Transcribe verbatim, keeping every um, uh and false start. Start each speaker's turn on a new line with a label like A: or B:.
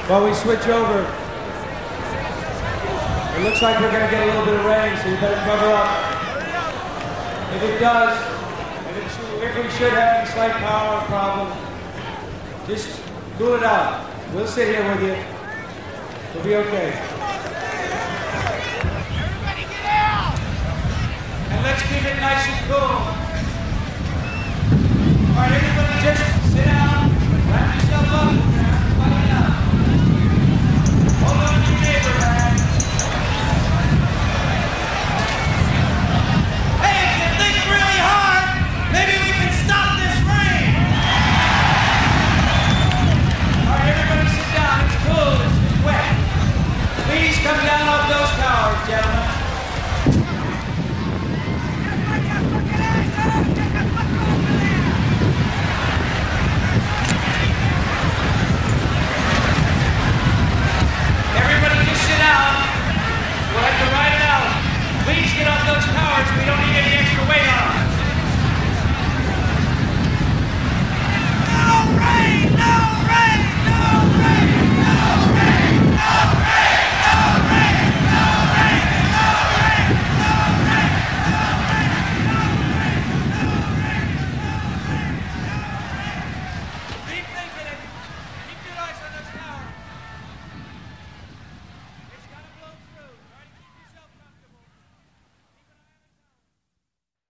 A: While we switch over, it looks like we're going to get a little bit of rain, so you better cover up. If it does, if, it should, if we should have any slight power problem, just cool it out. We'll sit here with you. We'll be okay.
B: Everybody get out!
A: And let's keep it nice and cool. All right, everybody just sit down, wrap yourself up.